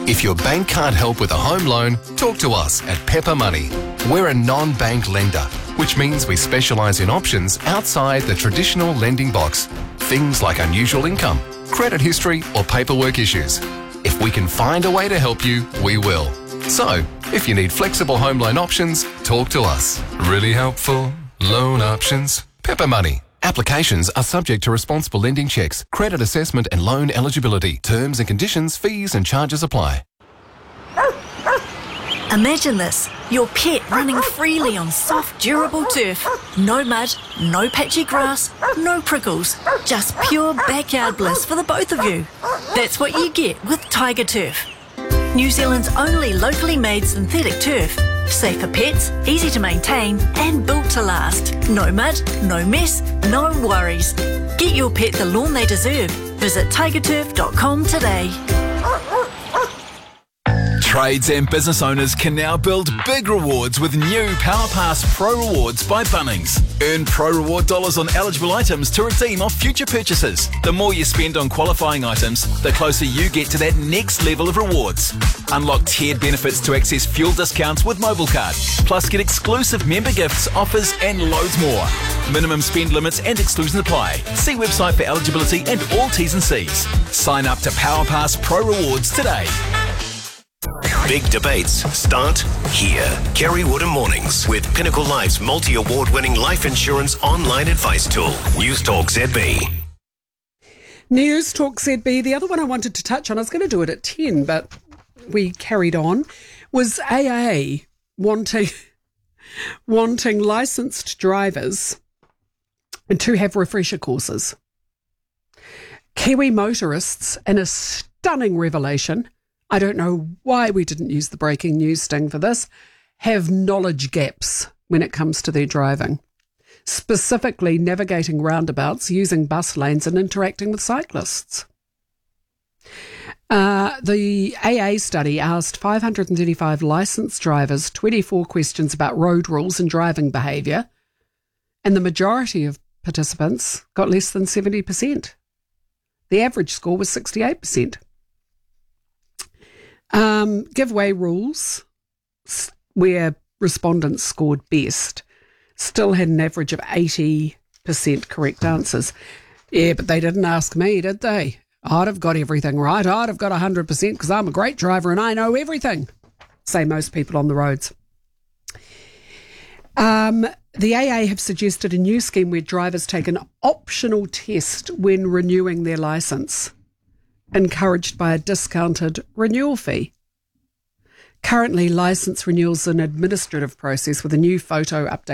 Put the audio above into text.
If your bank can't help with a home loan, talk to us at Pepper Money. We're a non-bank lender, which means we specialise in options outside the traditional lending box. Things like unusual income, credit history or paperwork issues. If we can find a way to help you, we will. So, if you need flexible home loan options, talk to us. Really helpful loan options. Pepper Money. Applications are subject to responsible lending checks, credit assessment and loan eligibility. Terms and conditions, fees and charges apply. Imagine this, your pet running freely on soft, durable turf. No mud, no patchy grass, no prickles. Just pure backyard bliss for the both of you. That's what you get with Tiger Turf. New Zealand's only locally made synthetic turf. Safe for pets, easy to maintain and built to last. No mud, no mess, no worries. Get your pet the lawn they deserve. Visit tigerturf.com today. Trades and business owners can now build big rewards with new PowerPass Pro Rewards by Bunnings. Earn Pro Reward dollars on eligible items to redeem off future purchases. The more you spend on qualifying items, the closer you get to that next level of rewards. Unlock tiered benefits to access fuel discounts with MobileCard. Plus get exclusive member gifts, offers and loads more. Minimum spend limits and exclusions apply. See website for eligibility and all T's and C's. Sign up to PowerPass Pro Rewards today. Big debates start here. Kerry Woodham Mornings with Pinnacle Life's multi-award-winning life insurance online advice tool. News Talk ZB. News Talk ZB. The other one I wanted to touch on, I was going to do it at 10, but we carried on, was AA wanting licensed drivers to have refresher courses. Kiwi motorists, in a stunning revelation, I don't know why we didn't use the breaking news sting for this, have knowledge gaps when it comes to their driving, specifically navigating roundabouts, using bus lanes and interacting with cyclists. The AA study asked 535 licensed drivers 24 questions about road rules and driving behaviour, and the majority of participants got less than 70%. The average score was 68%. Giveaway rules, where respondents scored best, still had an average of 80% correct answers. Yeah, but they didn't ask me, did they? I'd have got everything right. I'd have got 100% because I'm a great driver and I know everything, say most people on the roads. The AA have suggested a new scheme where drivers take an optional test when renewing their licence, encouraged by a discounted renewal fee. Currently, licence renewals an administrative process with a new photo update